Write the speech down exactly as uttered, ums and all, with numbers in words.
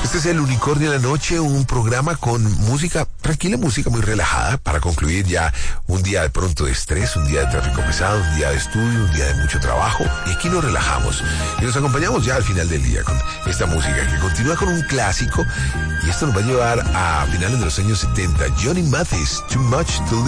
Este es el Unicornio de la Noche, un programa con música, tranquila, música muy relajada, para concluir ya un día de pronto de estrés, un día de tráfico pesado, un día de estudio, un día de mucho trabajo. Y aquí nos relajamos y nos acompañamos ya al final del día con esta música que continúa con un clásico. Y esto nos va a llevar a finales de los años setenta. Johnny Mathis, Too Much to